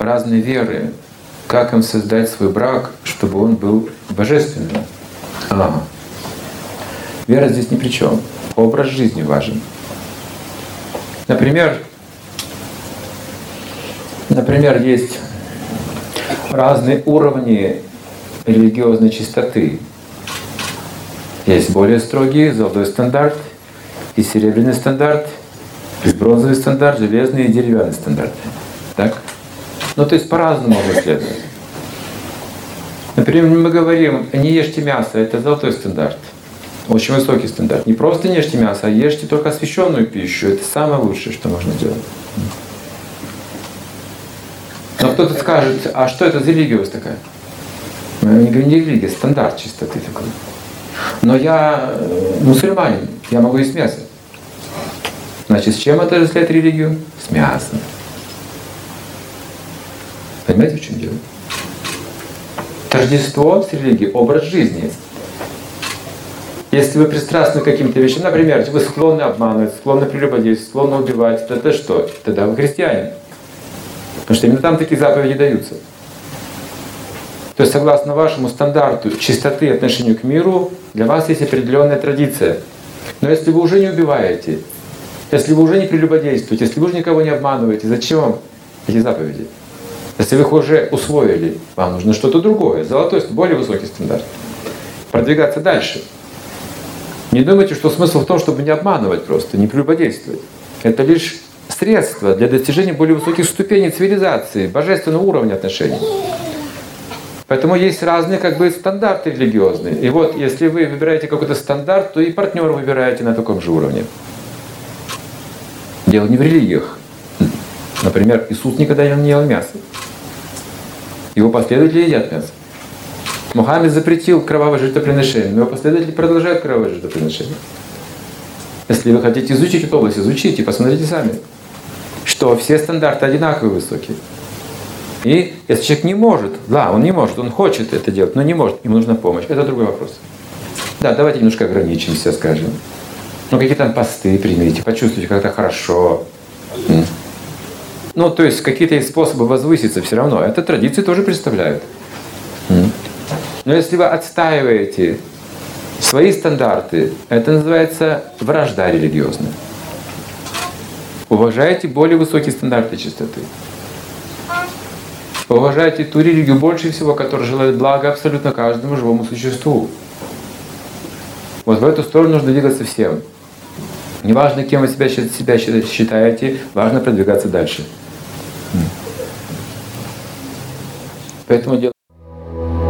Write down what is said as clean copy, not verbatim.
разные веры, как им создать свой брак, чтобы он был божественным. Вера здесь ни при чем. Образ жизни важен. Например, есть разные уровни религиозной чистоты. Есть более строгий золотой стандарт, и серебряный стандарт, есть бронзовый стандарт, железный и деревянный стандарт. Так? То есть по-разному можно следовать. Например, мы говорим, не ешьте мясо, это золотой стандарт. Очень высокий стандарт. Не просто не ешьте мясо, а ешьте только освященную пищу. Это самое лучшее, что можно делать. Но кто-то скажет, а что это за религия у вас такая? Мы не говорим, не религия, стандарт чистоты такой. Но я мусульманин, я могу есть мясо. Значит, с чем отождествляет религию? С мясом. Понимаете, в чем дело? Тождество с религией, образ жизни. Если вы пристрастны к каким-то вещам, например, вы склонны обманывать, склонны прелюбодействовать, склонны убивать, это что? Тогда вы христианин. Потому что именно там такие заповеди даются. То есть, согласно вашему стандарту чистоты и отношению к миру, для вас есть определенная традиция. Но если вы уже не убиваете, если вы уже не прелюбодействуете, если вы уже никого не обманываете, зачем вам эти заповеди? Если вы их уже усвоили, вам нужно что-то другое, золотой, более высокий стандарт. Продвигаться дальше. Не думайте, что смысл в том, чтобы не обманывать просто, не прелюбодействовать. Это лишь средство для достижения более высоких ступеней цивилизации, божественного уровня отношений. Поэтому есть разные стандарты религиозные. И вот если вы выбираете какой-то стандарт, то и партнера выбираете на таком же уровне. Дело не в религиях. Например, Иисус никогда не ел мясо. Его последователи едят мясо. Мухаммед запретил кровавое жертвоприношение, но его последователи продолжают кровавое жертвоприношение. Если вы хотите изучить эту область, изучите, посмотрите сами, что все стандарты одинаково высокие. И если человек не может, он не может, он хочет это делать, но не может, ему нужна помощь. Это другой вопрос. Давайте немножко ограничимся, скажем. Какие там посты примите, почувствуйте, как это хорошо. То есть какие-то есть способы возвыситься все равно. Это традиции тоже представляют. Но если вы отстаиваете свои стандарты, это называется вражда религиозная. Уважайте более высокие стандарты чистоты. Уважайте ту религию больше всего, которая желает блага абсолютно каждому живому существу. Вот в эту сторону нужно двигаться всем. Неважно, кем вы себя считаете, важно продвигаться дальше. Поэтому